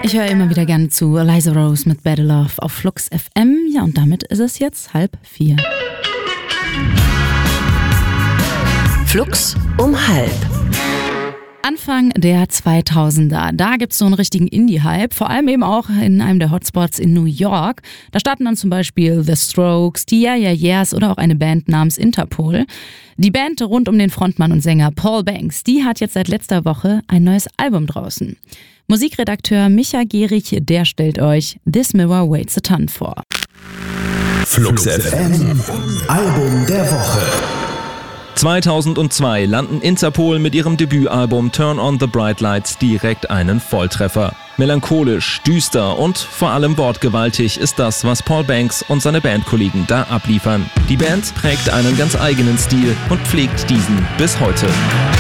Ich höre immer wieder gerne zu Eliza Rose mit Better Love auf Flux FM. Ja, und damit ist es jetzt 3:30. Flux um 3:30. Anfang der 2000er, da gibt's so einen richtigen Indie-Hype, vor allem eben auch in einem der Hotspots in New York. Da starten dann zum Beispiel The Strokes, die Yeah Yeah Yeahs oder auch eine Band namens Interpol. Die Band rund um den Frontmann und Sänger Paul Banks, die hat jetzt seit letzter Woche ein neues Album draußen. Musikredakteur Micha Gehrig, der stellt euch This Mirror Weighs a Ton vor. Flux FM, Album der Woche. 2002 landen Interpol mit ihrem Debütalbum Turn on the Bright Lights direkt einen Volltreffer. Melancholisch, düster und vor allem wortgewaltig ist das, was Paul Banks und seine Bandkollegen da abliefern. Die Band prägt einen ganz eigenen Stil und pflegt diesen bis heute.